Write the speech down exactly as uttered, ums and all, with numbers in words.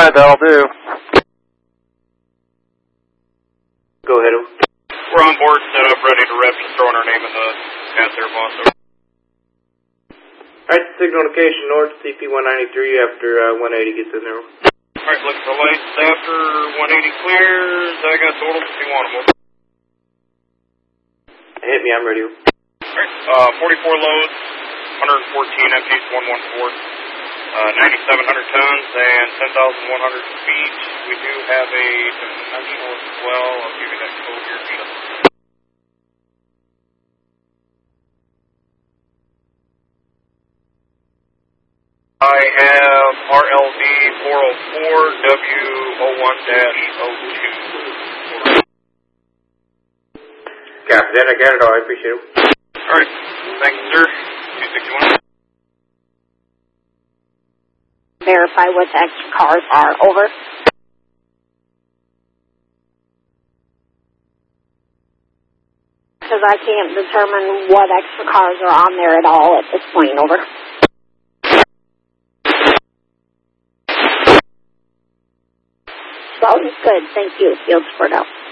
Alright, that'll do. Go ahead. We're on board, set up, ready to rep, just throwing our name in the gas air boss. Alright, signal location north, C P one ninety-three after uh, one eighty gets in there. Alright, looking for lights after one eighty clears. I got totals if you want them. Hit me, I'm ready. Alright, uh, forty-four loads, one fourteen empties, one one four, uh, ninety-seven hundred tons, and ten thousand one hundred feet. We do have a dimensional as well. I'll give you that code here, Vita. I have R L V four oh four W oh one dash oh two. Captain, I got it all. I appreciate it. Alright, thank you, sir. two sixty-one. Verify what the extra cars are. Over. Because I can't determine what extra cars are on there at all at this point. Over. Sounds good. Thank you. Field support out.